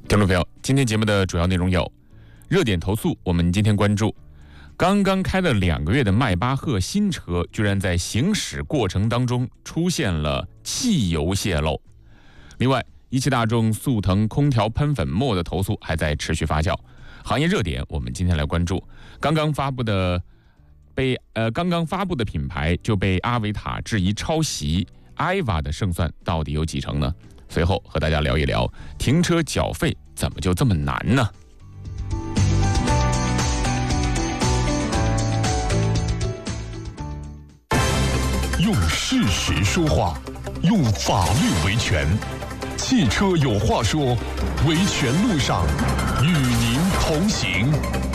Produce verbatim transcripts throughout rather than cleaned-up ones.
听众朋友，今天节目的主要内容有：热点投诉，我们今天关注刚刚开了两个月的迈巴赫新车，居然在行驶过程当中出现了汽油泄漏。另外，一汽大众速腾空调喷粉末的投诉还在持续发酵。行业热点，我们今天来关注刚刚发布的被呃刚刚发布的品牌就被阿维塔质疑抄袭，埃瓦的胜算到底有几成呢？随后和大家聊一聊停车缴费怎么就这么难呢？ 用事实说话，用法律维权。汽车有话说，维权路上与您同行。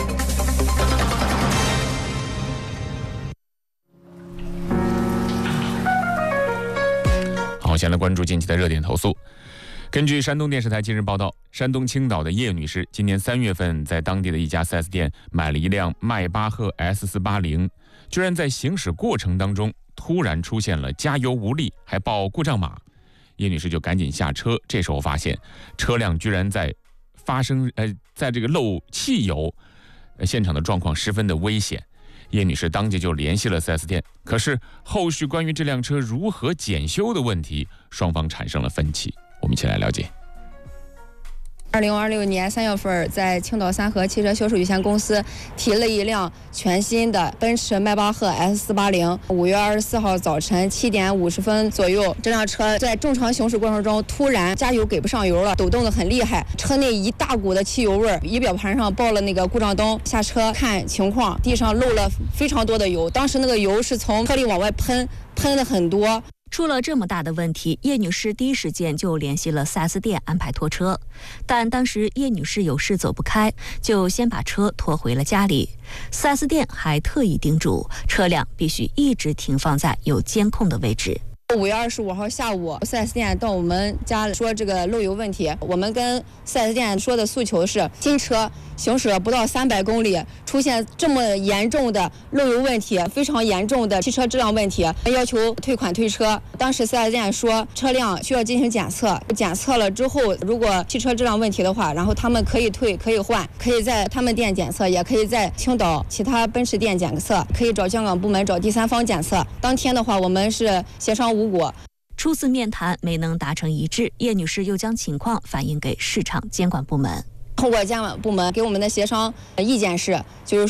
好，先来关注近期的热点投诉。根据山东电视台近日报道，山东青岛的叶女士今年三月份在当地的一家 四 S 店买了一辆迈巴赫 S 四八零，居然在行驶过程当中突然出现了加油无力，还报故障码。叶女士就赶紧下车，这时候发现车辆居然在发生呃，在这个漏汽油，呃，现场的状况十分的危险。叶女士当即就联系了 四 S 店，可是后续关于这辆车如何检修的问题，双方产生了分歧。我们一起来了解。 二零二六年三月份，在青岛三河汽车销售有限公司提了一辆全新的奔驰迈巴赫 S 四八零。五月二十四号早晨七点五十分左右，这辆车在正常行驶过程中突然加油给不上油了，抖动得很厉害，车内一大股的汽油味儿，仪表盘上报了那个故障灯。下车看情况，地上漏了非常多的油，当时那个油是从车里往外喷，喷的很多。 出了这么大的问题，叶女士第一时间就联系了 四 S 店安排拖车，但当时叶女士有事走不开，就先把车拖回了家里。四 S 店还特意叮嘱，车辆必须一直停放在有监控的位置。 五月二十五号下午， 四 S 店到我们家说这个漏油问题。我们跟 四 S 店说的诉求是，新车行驶了不到三百公里，出现这么严重的漏油问题，非常严重的汽车质量问题，要求退款退车。当时 四 S 店说车辆需要进行检测，检测了之后，如果汽车质量问题的话，然后他们可以退可以换，可以在他们店检测，也可以在青岛其他奔驰店检测，可以找香港部门找第三方检测。当天的话，我们是协商无果。 初次面谈没能达成一致，叶女士又将情况反映给市场监管部门。 通过监管部门给我们的协商意见是，就是